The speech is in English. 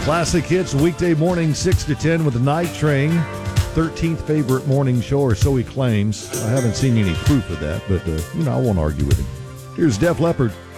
Classic Hits, weekday morning, 6 to 10 with the Night Train. 13th favorite morning show, or so he claims. I haven't seen any proof of that, but, I won't argue with him. Here's Def Leppard.